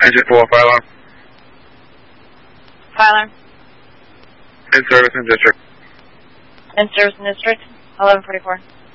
Engine 4, fire alarm. Fire alarm. In service in district. In service in district, 1144.